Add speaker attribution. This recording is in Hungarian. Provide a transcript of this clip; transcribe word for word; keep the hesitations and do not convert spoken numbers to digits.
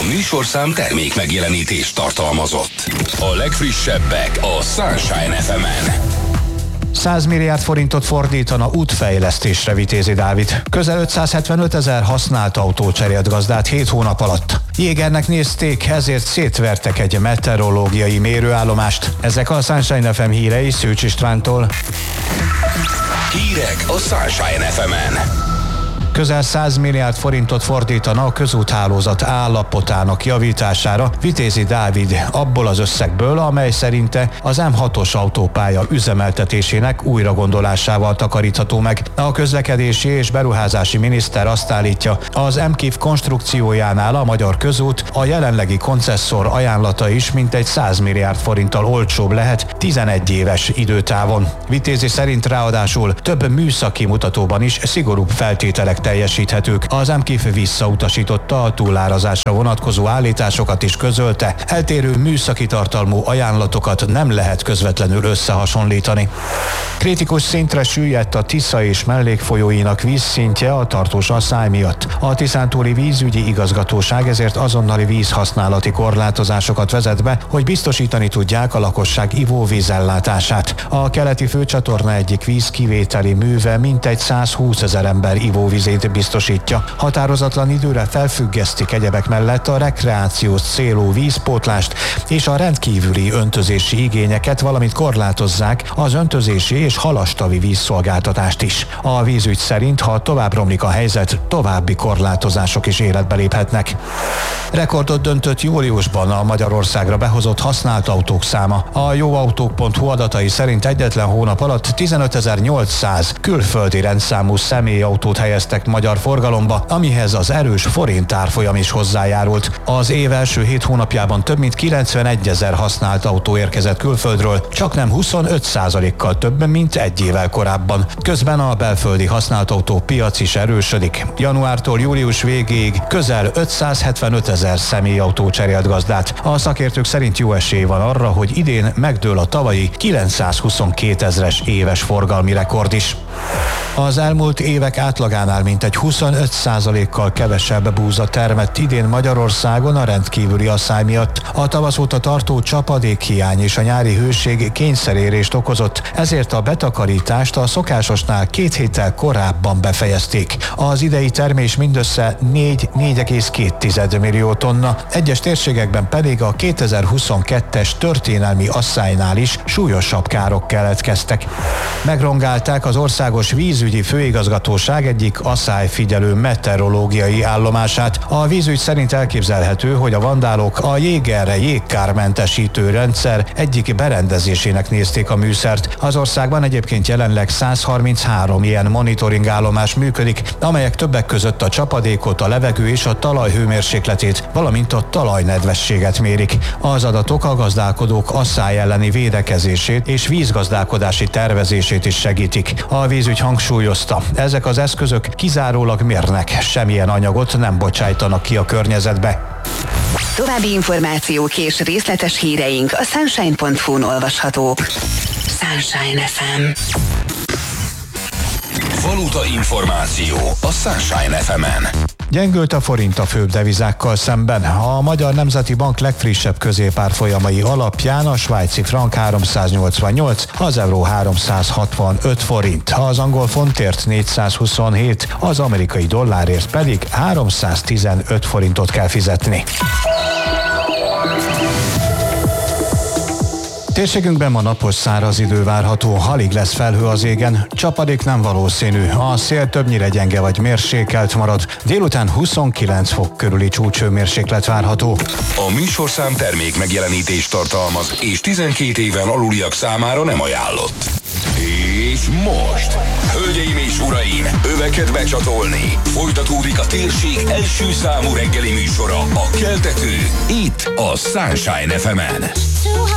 Speaker 1: műsorszám termék megjelenítést tartalmazott. A legfrissebbek a Sunshine ef emen.
Speaker 2: száz milliárd forintot fordítana útfejlesztésre Vitézi Dávid. Közel ötszázhetvenöt ezer használt autó cserélt gazdát hét hónap alatt. Jégernek nézték, ezért szétvertek egy meteorológiai mérőállomást. Ezek a Sunshine ef em hírei Szűcs Istvántól.
Speaker 1: Hírek a Sunshine ef emen.
Speaker 2: Közel száz milliárd forintot fordítana a közúthálózat állapotának javítására Vitézi Dávid abból az összegből, amely szerinte az em hatos autópálya üzemeltetésének újragondolásával takarítható meg. A közlekedési és beruházási miniszter azt állítja, az em kif konstrukciójánál a Magyar Közút a jelenlegi koncesszor ajánlata is mintegy száz milliárd forinttal olcsóbb lehet tizenegy éves időtávon. Vitézi szerint ráadásul több műszaki mutatóban is szigorúbb feltételek teljesíthetők. Az em kif visszautasította a túlárazásra vonatkozó állításokat is közölte. Eltérő műszaki tartalmú ajánlatokat nem lehet közvetlenül összehasonlítani. Kritikus szintre süllyedt a Tisza és mellékfolyóinak vízszintje a tartós asszály miatt. A Tiszántúli vízügyi igazgatóság ezért azonnali vízhasználati korlátozásokat vezet be, hogy biztosítani tudják a lakosság ivóvízellátását. A keleti főcsatorna egyik vízkivételi műve mintegy százhúsz ezer ember ivóvizét biztosítja. Határozatlan időre felfüggesztik egyebek mellett a rekreációs célú vízpótlást és a rendkívüli öntözési igényeket, valamint korlátozzák az öntözési és halastavi vízszolgáltatást is. A vízügy szerint, ha tovább romlik a helyzet, további korlátozások is életbe léphetnek. Rekordot döntött júliusban a Magyarországra behozott használt autók száma. A jóautók pont hu adatai szerint egyetlen hónap alatt tizenötezer-nyolcszáz külföldi rendszámú személyautót helyeztek magyar forgalomba, amihez az erős forint árfolyam is hozzájárult. Az év első hét hónapjában több mint kilencvenegyezer használt autó érkezett külföldről, csaknem huszonöt százalékkal több, mint egy évvel korábban. Közben a belföldi használt autó piac is erősödik. Januártól július végéig közel ötszázhetvenöt ezer személyautó cserélt gazdát. A szakértők szerint jó esély van arra, hogy idén megdől a tavalyi kilencszázhuszonkét ezres éves forgalmi rekord is. Az elmúlt évek átlagánál mintegy huszonöt százalékkal kevesebb búza termett idén Magyarországon a rendkívüli asszály miatt. A tavasz óta tartó csapadékhiány és a nyári hőség kényszerérést okozott, ezért a betakarítást a szokásosnál két héttel korábban befejezték. Az idei termés mindössze négy-négy egész két millió tonna, egyes térségekben pedig a kétezer-huszonkettes történelmi asszálynál is súlyosabb károk keletkeztek. Megrongálták az országos vízügyi főigazgatóság egyik asszályfigyelő meteorológiai állomását. A vízügy szerint elképzelhető, hogy a vandálok a Jégerre jégkármentesítő rendszer egyik berendezésének nézték a műszert. Az országban egyébként jelenleg száz harminchárom ilyen monitoring állomás működik, amelyek többek között a csapadékot, a levegő és a talaj hőmérsékletét, valamint a talajnedvességet mérik. Az adatok a gazdálkodók asszály elleni védekezését és vízgazdálkodási tervezését is segítik. A vízügy hangsúlyozta, ezek az eszközök kizárólag mérnek, semmilyen anyagot nem bocsájtanak ki a környezetbe.
Speaker 3: További információk és részletes híreink a sunshine pont hu-n olvashatók. Sunshine ef em.
Speaker 1: Valuta információ a Sunshine ef emen.
Speaker 2: Gyengült a forint a főbb devizákkal szemben. A Magyar Nemzeti Bank legfrissebb középárfolyamai alapján a svájci frank háromszáznyolcvannyolc, az euró háromszázhatvanöt forint, az angol fontért négyszázhuszonhét, az amerikai dollárért pedig háromszáztizenöt forintot kell fizetni. Térségünkben ma napos száraz idő várható, alig lesz felhő az égen, csapadék nem valószínű, a szél többnyire gyenge vagy mérsékelt marad, délután huszonkilenc fok körüli csúcshőmérséklet várható.
Speaker 1: A műsorszám termék megjelenítést tartalmaz, és tizenkét éven aluliak számára nem ajánlott. És most, hölgyeim és uraim, öveket becsatolni, folytatódik a térség első számú reggeli műsora, a Keltető, itt a Sunshine ef emen.